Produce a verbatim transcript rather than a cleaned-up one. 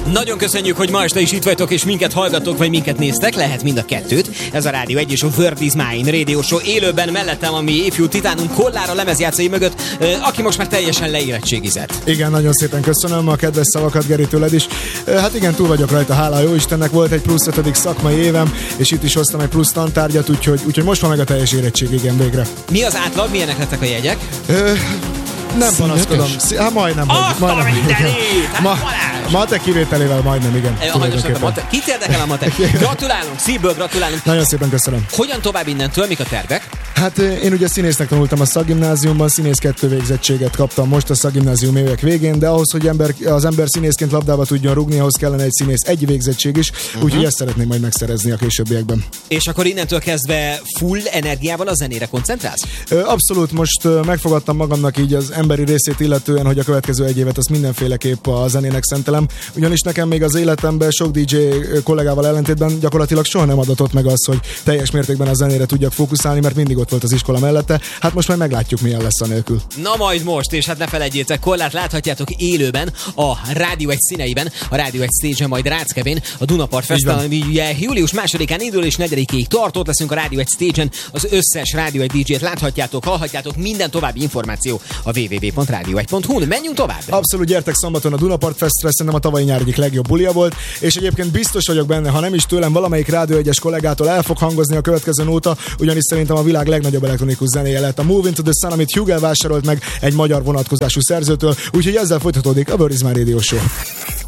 Nagyon köszönjük, hogy ma este is itt vagytok, és minket hallgatok, vagy minket néztek, lehet mind a kettőt. Ez a Rádió egy és a Word is Mine Radio Show élőben mellettem, ami ifjú titánunk Kollár a lemezjátszai mögött, aki most már teljesen leérettségizett. Igen, nagyon szépen köszönöm a kedves szavakat, Geri, tőled is. Hát igen, túl vagyok rajta, hála jó Istennek, volt egy plusz ötödik szakmai évem, és itt is hoztam egy plusz tantárgyat, úgyhogy, úgyhogy most van meg a teljes érettség, igen, végre. Mi az átlag, milyenek lettek a jegyek? Ö, nem panaszkodom. Hát majdnem. Azt a mindenit! Ma, matek kivételével majdnem, igen. Kit érdekel a matek? Gratulálunk, szívből gratulálunk. Nagyon szépen köszönöm. Hogyan tovább innentől, mik a tervek? Hát én ugye színésznek tanultam a szakgimnáziumban, színész kettő végzettséget kaptam most a szakgimnázium évek végén, de ahhoz, hogy ember, az ember színészként labdába tudjon rúgni, ahhoz kellene egy színész egy végzettség is, uh-huh. Úgyhogy ezt szeretném majd megszerezni a későbbiekben. És akkor innentől kezdve full energiával a zenére koncentrálsz? Abszolút, most megfogadtam magamnak így az emberi részét illetően, hogy a következő egy évet azt mindenféleképp a zenének szentelem, ugyanis nekem még az életemben sok dé dzsé kollégával ellentétben gyakorlatilag soha nem adatott meg az, hogy teljes mértékben a zenére tudjak fókuszálni, mert mindig ott volt az iskola mellette. Hát most majd meglátjuk, milyen lesz a nélkül. Na majd most, és hát ne felejtjétek, Kollát láthatjátok élőben a Rádió egy színeiben, a Rádió egy stage-en, majd Ráckevén, a Dunapart Fesztivál, ami ugye július másodikán indul és negyedikéig tart, ott leszünk a Rádió egy stage-en, az összes Rádió egy dé dzsét láthatjátok, hallhatjátok, minden további információ a double-u double-u double-u pont rádió egy pont hu-n. Menjünk tovább! Abszolút, gyertek szombaton a Dunapart Festre, szerintem a tavalyi nyár egyik legjobb bulia volt, és egyébként biztos vagyok benne, ha nem is tőlem, valamelyik Rádió egyes kollégától el fog hangozni a következő nóta, ugyanis szerintem a világ legnagyobb elektronikus zenéje lett a Move Into the Sun, amit Hugel vásárolt meg egy magyar vonatkozású szerzőtől, úgyhogy ezzel folytatódik a Word is Mine Radio Show.